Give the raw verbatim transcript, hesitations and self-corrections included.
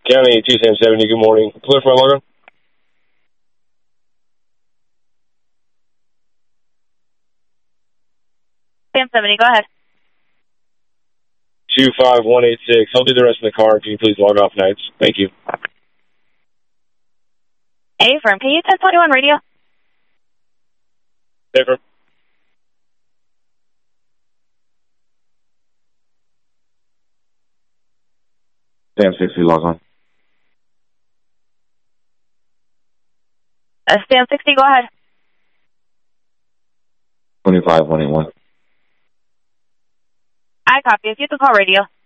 County two seven seventy, good morning. Clear for my logo? Sam seventy, go ahead. two five one eight six. I'll do the rest of the car. Can you please log off nights? Thank you. A firm, can you ten twenty-one radio? Hey, firm. Sam sixty, log on. Uh, Sam sixty, go ahead. twenty-five one eighty-one. I copy. If you can call radio.